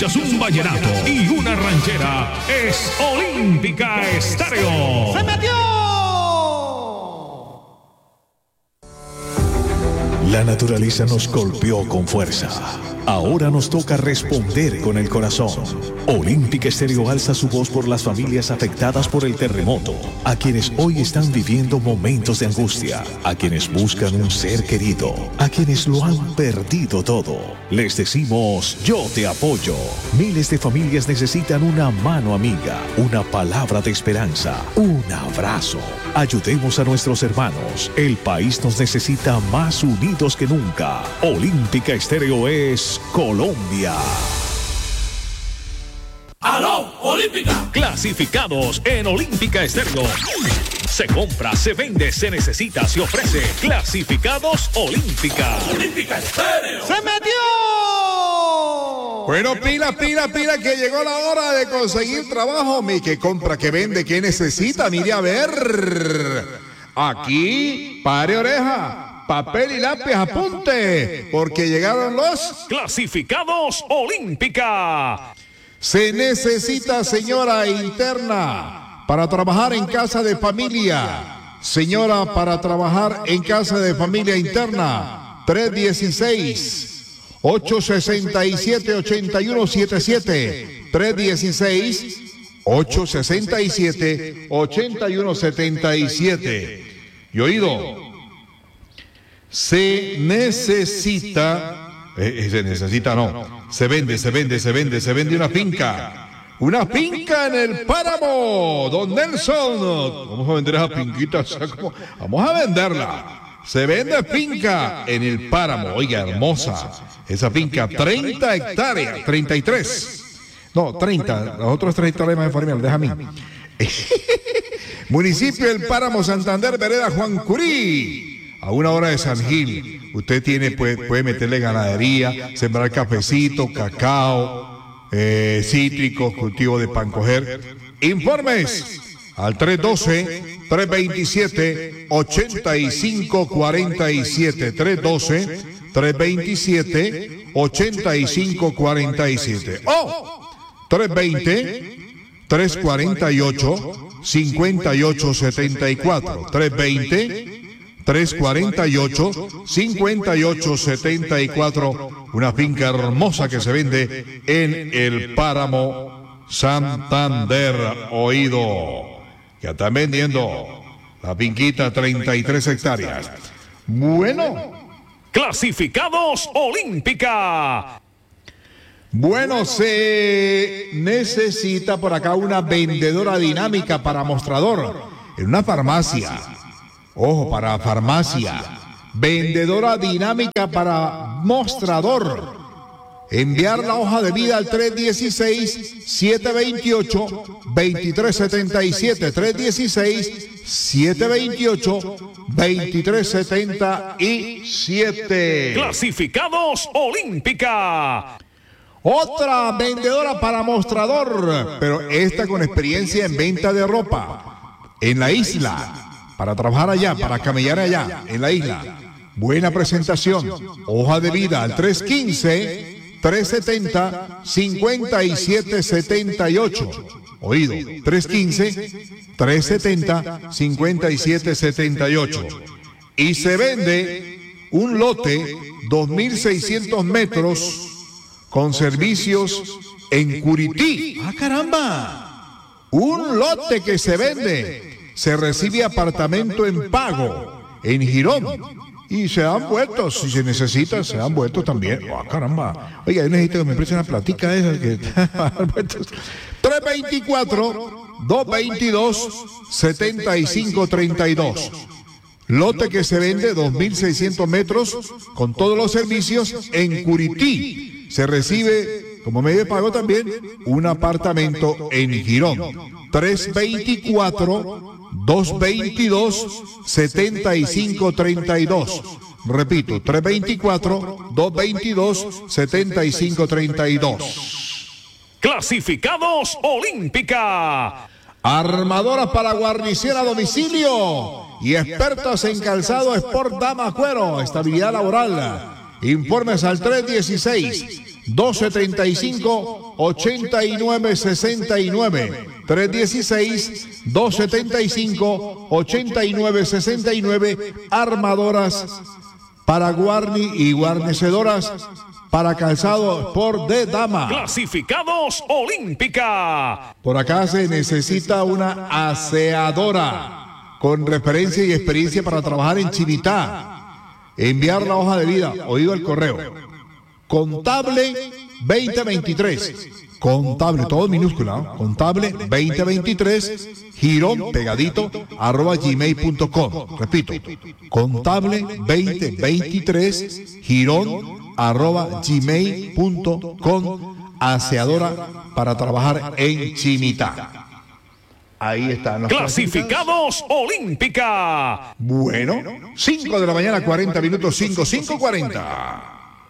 Es un vallenato y una ranchera. Es Olímpica Estéreo. ¡Se metió! La naturaleza nos golpeó con fuerza. Ahora nos toca responder con el corazón. Olímpica Estéreo alza su voz por las familias afectadas por el terremoto, a quienes hoy están viviendo momentos de angustia, a quienes buscan un ser querido, a quienes lo han perdido todo. Les decimos, yo te apoyo. Miles de familias necesitan una mano amiga, una palabra de esperanza, un abrazo. Ayudemos a nuestros hermanos. El país nos necesita más unidos que nunca. Olímpica Estéreo es Colombia. ¡Aló, Olímpica! Clasificados en Olímpica Estéreo. Se compra, se vende, se necesita, se ofrece. Clasificados Olímpica. Olímpica Estéreo. ¡Se metió! Bueno, pila, que llegó la hora de conseguir trabajo. Mi que compra, que vende, que necesita. Mire a ver. Aquí, pare oreja. Papel y lápiz, apunte, porque llegaron los Clasificados Olímpica. Se necesita señora interna para trabajar en casa de familia. Señora para trabajar en casa de familia interna. 316-867-8177. 316-867-8177. Y oído. Se necesita, se vende una finca. Una finca en el páramo, don Nelson. Vamos a vender esa finquita, vamos a venderla. Se vende finca en el páramo, oiga, hermosa. Esa finca, 30 hectáreas, 33. No, 30, los otros 3 hectáreas más de familia, deja a mí. Municipio del Páramo, Santander, vereda Juan Curí. A una hora de San Gil, usted puede meterle ganadería, sembrar cafecito, cacao, cítricos, cultivo de pancoger. Informes al 312-327-8547. 312-327-8547. O 320-348-5874. 348-5874, una finca hermosa que se vende en el Páramo, Santander. Oído, que están vendiendo la finquita, 33 hectáreas. Bueno, Clasificados Olímpica. Bueno, se necesita por acá una vendedora dinámica para mostrador en una farmacia. Ojo, para farmacia. Vendedora dinámica para mostrador. Enviar la hoja de vida al 316-728-2377. 316-728-2377. Clasificados Olímpica. Otra vendedora para mostrador, pero esta con experiencia en venta de ropa en la isla. Para trabajar allá, para camellar allá, en la isla. Buena presentación. Hoja de vida al 315-370-5778. Oído, 315-370-5778. Y se vende un lote, 2.600 metros, con servicios en Curití. ¡Ah, caramba! Un lote que se vende. Se recibe apartamento en pago en Girón y se dan vueltos, si se necesita, se dan vueltos también. ¡Oh, caramba! Oiga, yo necesito que me presten una platica esa que 324-222-7532. Lote que se vende, 2.600 metros con todos los servicios en Curití. Se recibe como medio de pago también un apartamento en Girón. 324-222-7532. Repito, 324-222-7532. Clasificados Olímpica. Armadoras para guarnición a domicilio y expertos en calzado Sport Dama Cuero. Estabilidad laboral. Informes al 316 316-275-8969. 316-275-8969. Armadoras para guarni y guarnecedoras para calzado Sport de dama. Clasificados Olímpica. Por acá se necesita una aseadora con referencia y experiencia para trabajar en Chinitá. Enviar la hoja de vida, oído al correo. Contable 2023. Contable, todo minúscula, ¿no? Contable 2023, girón pegadito, @gmail.com. Repito, contable 2023, girón @gmail.com. Aseadora para trabajar en Chinitá. Ahí están los Clasificados Olímpica. Bueno, 5 de la mañana, 40 minutos, 5:40.